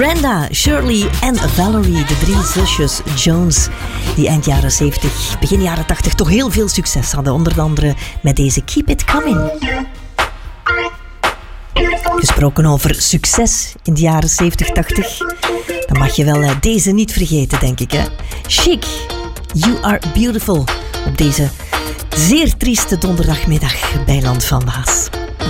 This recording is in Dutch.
Brenda, Shirley en Valerie, de 3 zusjes Jones, die eind jaren 70, begin jaren 80 toch heel veel succes hadden. Onder andere met deze Keep It Coming. Gesproken over succes in de jaren 70, 80, dan mag je wel deze niet vergeten, denk ik. Hè? Chic, You Are Beautiful, op deze zeer trieste donderdagmiddag bij Land van Waas.